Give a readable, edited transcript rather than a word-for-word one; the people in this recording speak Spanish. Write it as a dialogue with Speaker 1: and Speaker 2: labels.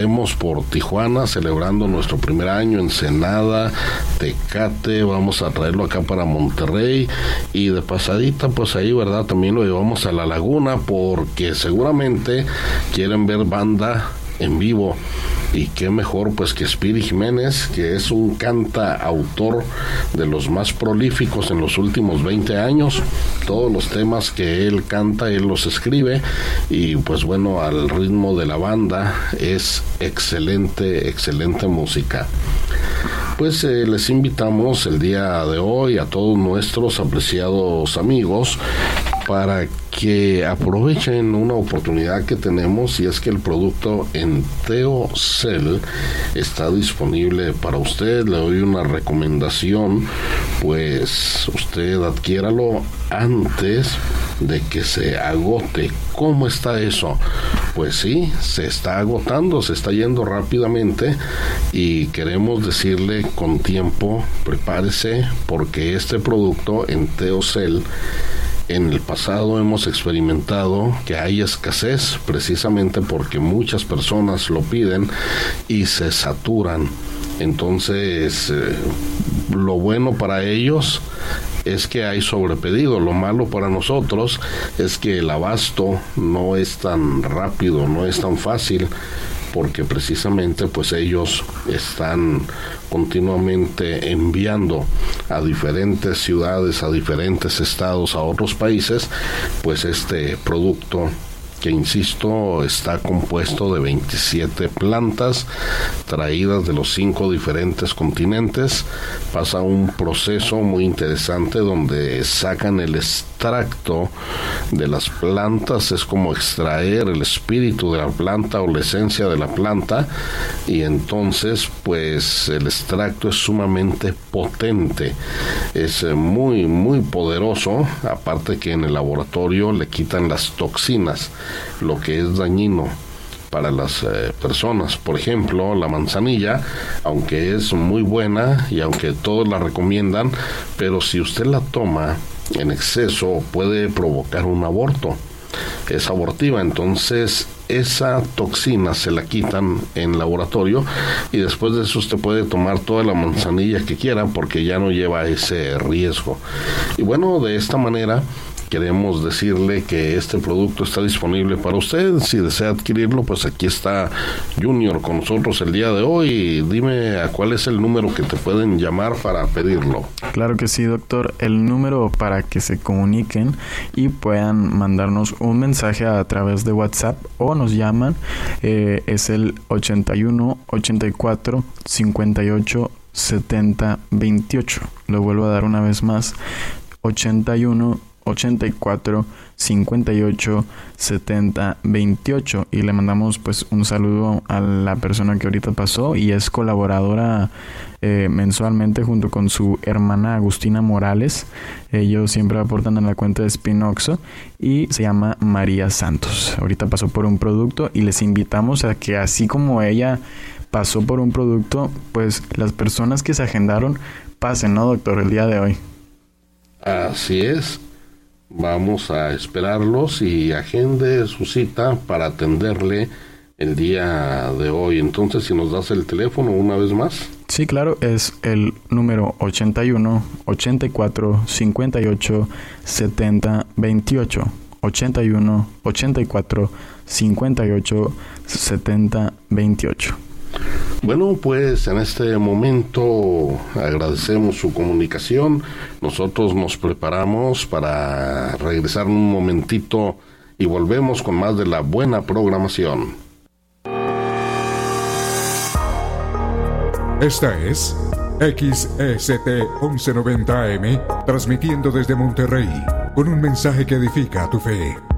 Speaker 1: Hemos por Tijuana celebrando nuestro primer año, Ensenada, Tecate, vamos a traerlo acá para Monterrey y de pasadita pues ahí, ¿verdad? También lo llevamos a La Laguna porque seguramente quieren ver banda en vivo y qué mejor pues que Speedy Jiménez, que es un cantautor de los más prolíficos en los últimos 20 años. Todos los temas que él canta, él los escribe y pues bueno, al ritmo de la banda es excelente música. Pues les invitamos el día de hoy a todos nuestros apreciados amigos para que aprovechen una oportunidad que tenemos, y es que el producto en Teocel está disponible para usted. Le doy una recomendación, pues usted adquiéralo antes de que se agote. ¿Cómo está eso? Pues sí, se está agotando, se está yendo rápidamente y queremos decirle con tiempo, prepárese, porque este producto en Teocel, en el pasado hemos experimentado que hay escasez precisamente porque muchas personas lo piden y se saturan. Entonces, lo bueno para ellos es que hay sobrepedido. Lo malo para nosotros es que el abasto no es tan rápido, no es tan fácil, porque precisamente pues ellos están continuamente enviando a diferentes ciudades, a diferentes estados, a otros países, pues este producto que, insisto, está compuesto de 27 plantas traídas de los 5 diferentes continentes. Pasa un proceso muy interesante donde sacan el extracto de las plantas, es como extraer el espíritu de la planta o la esencia de la planta, y entonces pues el extracto es sumamente potente, es muy poderoso, aparte que en el laboratorio le quitan las toxinas, lo que es dañino para las personas. Por ejemplo, la manzanilla, aunque es muy buena y aunque todos la recomiendan, pero si usted la toma en exceso puede provocar un aborto, es abortiva. Entonces esa toxina se la quitan en laboratorio y después de eso usted puede tomar toda la manzanilla que quiera porque ya no lleva ese riesgo. Y bueno, de esta manera queremos decirle que este producto está disponible para usted. Si desea adquirirlo, pues aquí está Junior con nosotros el día de hoy. Dime a cuál es el número que te pueden llamar para pedirlo.
Speaker 2: Claro que sí, doctor. El número para que se comuniquen y puedan mandarnos un mensaje a través de WhatsApp o nos llaman es el 81 84 58 70 28. Lo vuelvo a dar una vez más: 81 84 58 70 28, y le mandamos pues un saludo a la persona que ahorita pasó y es colaboradora mensualmente junto con su hermana Agustina Morales. Ellos siempre aportan en la cuenta de Spinoxo y se llama María Santos. Ahorita pasó por un producto y les invitamos a que, así como ella pasó por un producto, pues las personas que se agendaron pasen, ¿no, doctor? El día de hoy.
Speaker 1: Así es. Vamos a esperarlos y agende su cita para atenderle el día de hoy. Entonces, si nos das el teléfono una vez más.
Speaker 2: Sí, claro, es el número 81 84 58 70 28. 81 84 58 70 28.
Speaker 1: Bueno, pues en este momento agradecemos su comunicación. Nosotros nos preparamos para regresar un momentito y volvemos con más de la buena programación.
Speaker 3: Esta es XECT 1190 AM, transmitiendo desde Monterrey, con un mensaje que edifica tu fe.